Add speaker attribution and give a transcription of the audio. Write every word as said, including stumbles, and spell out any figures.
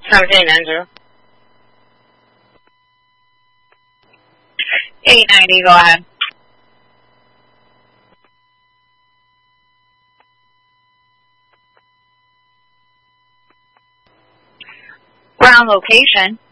Speaker 1: seventeen, Andrew. eight ninety, go ahead. Ground location.